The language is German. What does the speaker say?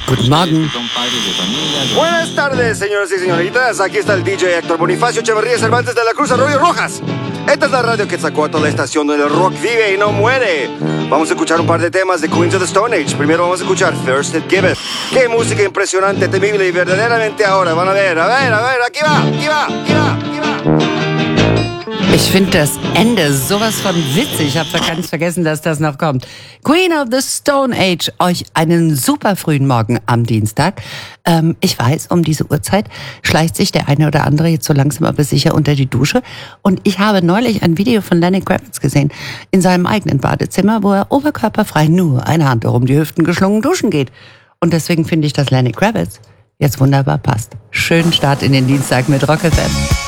Guten Morgen. Buenas tardes, señoras y señoritas. Aquí está el DJ Héctor Bonifacio Echeverría Cervantes de la Cruz Arroyo Rojas. Esta es la radio Quetzalcóatl, la estación donde el rock vive y no muere. Vamos a escuchar un par de temas de Queens of the Stone Age. Primero vamos a escuchar First It Giveth. Qué música impresionante, temible y verdaderamente ahora. Van a ver, aquí va. Ich finde das Ende sowas von witzig. Ich habe ganz vergessen, dass das noch kommt. Queen of the Stone Age, euch einen super frühen Morgen am Dienstag. Ich weiß, um diese Uhrzeit schleicht sich der eine oder andere jetzt so langsam aber sicher unter die Dusche. Und ich habe neulich ein Video von Lenny Kravitz gesehen in seinem eigenen Badezimmer, wo er oberkörperfrei nur eine Hand um die Hüften geschlungen duschen geht. Und deswegen finde ich, dass Lenny Kravitz jetzt wunderbar passt. Schönen Start in den Dienstag mit Rock FM.